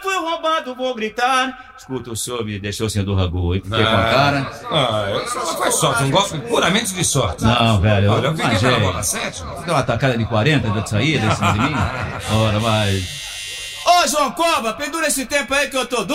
fui roubado, vou gritar. Escuta, o senhor me deixou sem do ragu, hein? Fiquei com a cara. Isso não foi sorte, um golpe puramente de sorte. Não, velho, Olha, eu fiquei na bola 7. Deu uma tacada de 40 de saída em cima de mim. Ora, vai. Ô, João Cobra, pendura esse tempo aí que eu tô